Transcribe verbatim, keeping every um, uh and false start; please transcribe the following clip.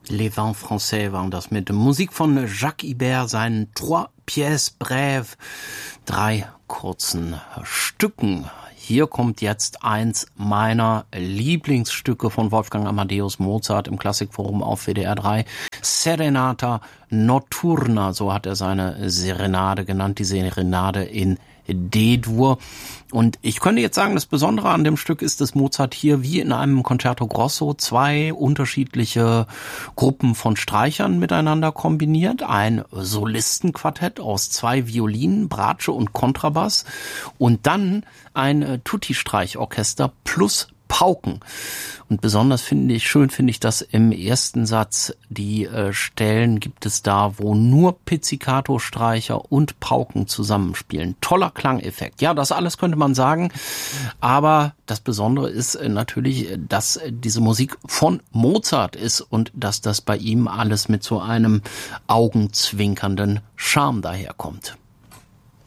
Les Vents Français waren das mit Musik von Jacques Ibert, seinen Trois Pièces Brèves, drei kurzen Stücken. Hier kommt jetzt eins meiner Lieblingsstücke von Wolfgang Amadeus Mozart im Klassikforum auf W D R drei. Serenata Notturna, so hat er seine Serenade genannt, die Serenade in D-Dur. Und ich könnte jetzt sagen, das Besondere an dem Stück ist, dass Mozart hier wie in einem Concerto Grosso zwei unterschiedliche Gruppen von Streichern miteinander kombiniert. Ein Solistenquartett aus zwei Violinen, Bratsche und Kontrabass und dann ein Tutti-Streichorchester plus Pauken. Und besonders finde ich, schön finde ich, dass im ersten Satz die äh, Stellen gibt es da, wo nur Pizzicato-Streicher und Pauken zusammenspielen. Toller Klangeffekt. Ja, das alles könnte man sagen, aber das Besondere ist äh, natürlich, dass äh, diese Musik von Mozart ist und dass das bei ihm alles mit so einem augenzwinkernden Charme daherkommt.